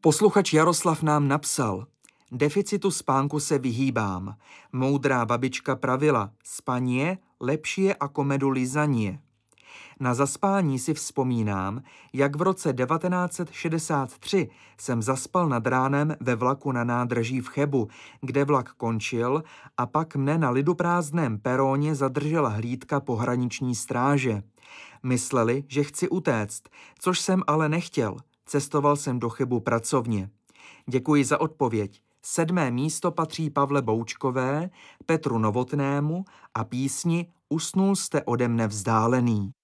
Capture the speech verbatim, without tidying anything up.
Posluchač Jaroslav nám napsal: Deficitu spánku se vyhýbám. Moudrá babička pravila, spanie lepšie ako medu lizanie. Na zaspání si vzpomínám, jak v roce devatenáct set šedesát tři jsem zaspal nad ránem ve vlaku na nádraží v Chebu, kde vlak končil, a pak mne na liduprázdném peróně zadržela hlídka pohraniční stráže. Mysleli, že chci utéct, což jsem ale nechtěl. Cestoval jsem do Chebu pracovně. Děkuji za odpověď. Sedmé místo patří Pavle Boučkové, Petru Novotnému a písni Usnul jste ode mne vzdálený.